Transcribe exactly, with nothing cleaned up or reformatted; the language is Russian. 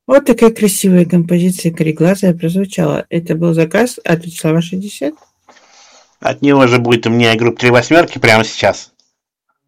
Вот такая красивая композиция кореглазая прозвучала. Это был заказ от Вячеслава шестьдесят. От него же будет у меня группа три восьмерки прямо сейчас.